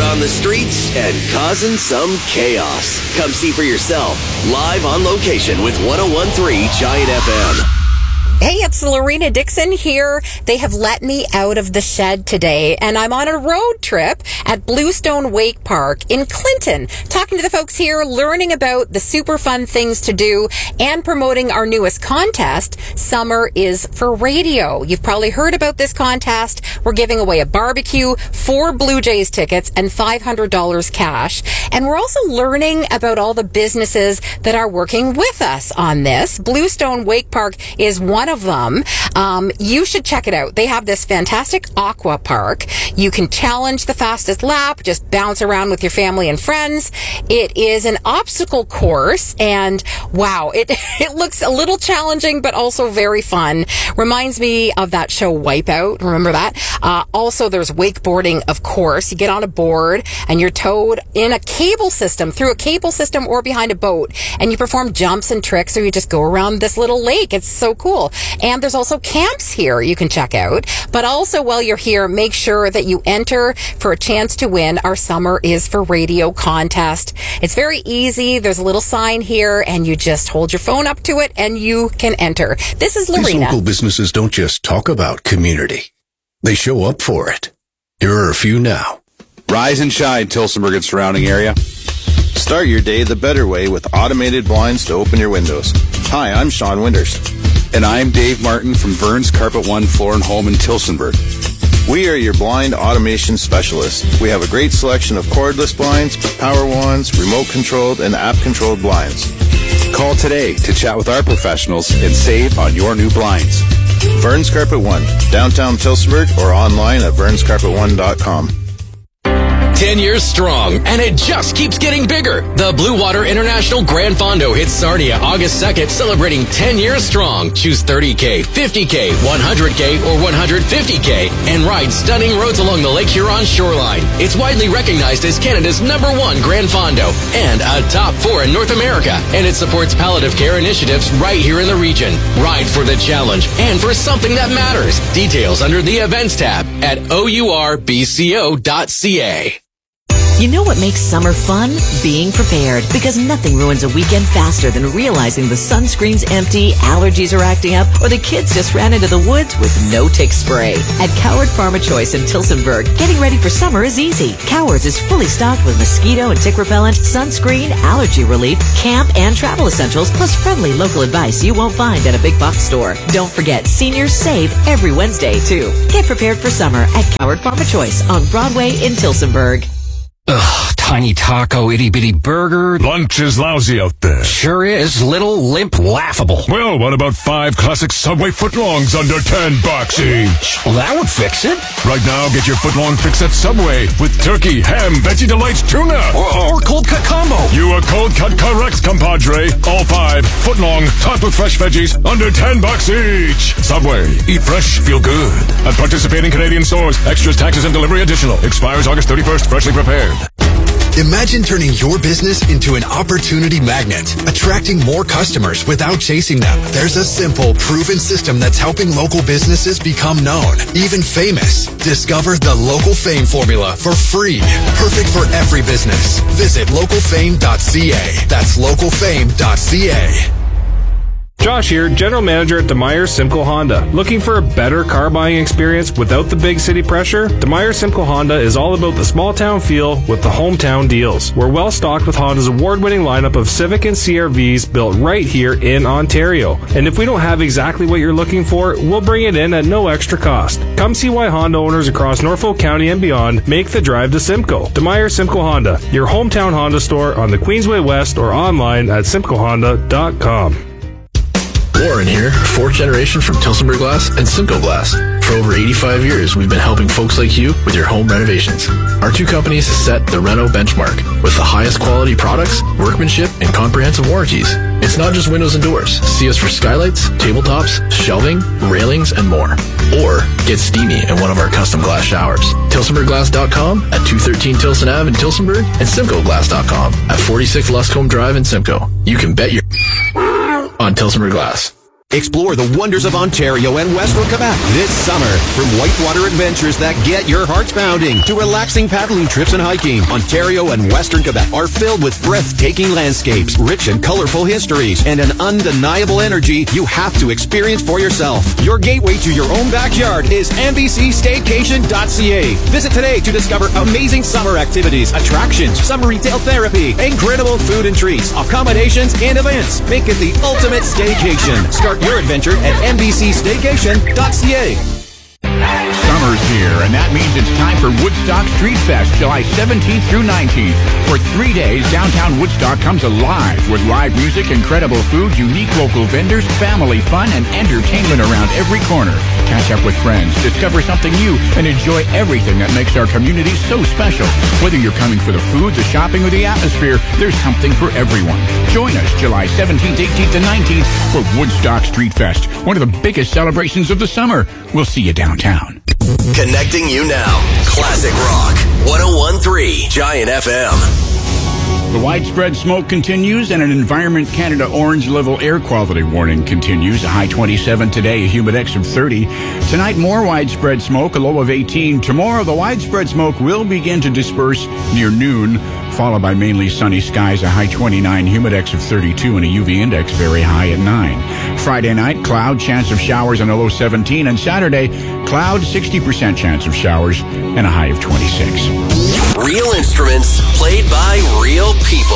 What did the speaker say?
on the streets and causing some chaos. Come see for yourself, live on location with 101.3 Giant FM. Hey, it's Lorena Dixon here. They have let me out of the shed today, and I'm on a road trip at Bluestone Wake Park in Clinton, talking to the folks here, learning about the super fun things to do, and promoting our newest contest, Summer is for Radio. You've probably heard about this contest. We're giving away a barbecue, 4 Blue Jays tickets, and $500 cash. And we're also learning about all the businesses that are working with us on this. Bluestone Wake Park is one of them. You should check it out. They have this fantastic aqua park. You can challenge the fastest lap, just bounce around with your family and friends. It is an obstacle course, and wow, it looks a little challenging, but also very fun. Reminds me of that show Wipeout. Remember that? Also, there's wakeboarding, of course. You get on a board and you're towed in a cable system, through a cable system or behind a boat, and you perform jumps and tricks, or you just go around this little lake. It's so cool. And there's also camps here you can check out. But also, while you're here, make sure that you enter for a chance to win our Summer is for Radio contest. It's very easy. There's a little sign here, and you just hold your phone up to it, and you can enter. This is Lorena. These local businesses don't just talk about community. They show up for it. Here are a few now. Rise and shine, Tillsonburg and surrounding area. Start your day the better way with automated blinds to open your windows. Hi, I'm Sean Winters. And I'm Dave Martin from Vern's Carpet One Floor and Home in Tillsonburg. We are your blind automation specialists. We have a great selection of cordless blinds, power wands, remote-controlled, and app-controlled blinds. Call today to chat with our professionals and save on your new blinds. Vern's Carpet One, downtown Tillsonburg, or online at vernscarpet1.com. 10 years strong, and it just keeps getting bigger. The Blue Water International Grand Fondo hits Sarnia August 2nd, celebrating 10 years strong. Choose 30K, 50K, 100K, or 150K, and ride stunning roads along the Lake Huron shoreline. It's widely recognized as Canada's #1 Grand Fondo and a top 4 in North America, and it supports palliative care initiatives right here in the region. Ride for the challenge and for something that matters. Details under the Events tab at ourbco.ca. You know what makes summer fun? Being prepared. Because nothing ruins a weekend faster than realizing the sunscreen's empty, allergies are acting up, or the kids just ran into the woods with no tick spray. At Coward Pharma Choice in Tillsonburg, getting ready for summer is easy. Cowards is fully stocked with mosquito and tick repellent, sunscreen, allergy relief, camp, and travel essentials, plus friendly local advice you won't find at a big box store. Don't forget, seniors save every Wednesday, too. Get prepared for summer at Coward Pharma Choice on Broadway in Tillsonburg. Ugh, tiny taco, itty-bitty burger. Lunch is lousy out there. Sure is. Little, limp, laughable. Well, what about 5 classic Subway footlongs under $10 each? Well, that would fix it. Right now, get your footlong fix at Subway with turkey, ham, Veggie Delights, tuna. Or cold cut combo. You are cold cut correct, compadre. All 5 footlong, topped with fresh veggies, under $10 each. Subway. Eat fresh, feel good. At participating Canadian stores. Extras, taxes, and delivery additional. Expires August 31st. Freshly prepared. Imagine turning your business into an opportunity magnet, attracting more customers without chasing them. There's a simple, proven system that's helping local businesses become known, even famous. Discover the Local Fame formula for free. Perfect for every business. Visit localfame.ca. That's localfame.ca. Josh here, General Manager at DeMeyer Simcoe Honda. Looking for a better car buying experience without the big city pressure? DeMeyer Simcoe Honda is all about the small town feel with the hometown deals. We're well stocked with Honda's award-winning lineup of Civic and CR-Vs built right here in Ontario. And if we don't have exactly what you're looking for, we'll bring it in at no extra cost. Come see why Honda owners across Norfolk County and beyond make the drive to Simcoe. DeMeyer Simcoe Honda, your hometown Honda store on the Queensway West or online at simcoehonda.com. Warren here, 4th generation from Tillsonburg Glass and Simcoe Glass. For over 85 years, we've been helping folks like you with your home renovations. Our 2 companies set the Reno benchmark with the highest quality products, workmanship, and comprehensive warranties. It's not just windows and doors. See us for skylights, tabletops, shelving, railings, and more. Or get steamy in one of our custom glass showers. TillsonburgGlass.com at 213 Tilson Ave in Tillsonburg and SimcoeGlass.com at 46 Luscombe Drive in Simcoe. You can bet your on Tillsonburg Glass. Explore the wonders of Ontario and Western Quebec this summer. From whitewater adventures that get your hearts pounding to relaxing paddling trips and hiking, Ontario and Western Quebec are filled with breathtaking landscapes, rich and colorful histories, and an undeniable energy you have to experience for yourself. Your gateway to your own backyard is mbcstaycation.ca. Visit today to discover amazing summer activities, attractions, summer retail therapy, incredible food and treats, accommodations, and events. Make it the ultimate staycation. Start your adventure at mbcstaycation.ca. Summer's here, and that means it's time for Woodstock Street Fest, July 17th through 19th. For 3 days, downtown Woodstock comes alive with live music, incredible food, unique local vendors, family fun, and entertainment around every corner. Catch up with friends, discover something new, and enjoy everything that makes our community so special. Whether you're coming for the food, the shopping, or the atmosphere, there's something for everyone. Join us July 17th, 18th, and 19th for Woodstock Street Fest, one of the biggest celebrations of the summer. We'll see you downtown. Connecting you now. Classic Rock. 101.3 Giant FM. The widespread smoke continues, and an Environment Canada orange level air quality warning continues. A high 27 today, a humidex of 30. Tonight, more widespread smoke, a low of 18. Tomorrow, the widespread smoke will begin to disperse near noon, followed by mainly sunny skies, a high 29, humidex of 32, and a UV index very high at 9. Friday night, cloud, chance of showers, and a low 17. And Saturday, cloud, 60% chance of showers, and a high of 26. Real instruments played by real people.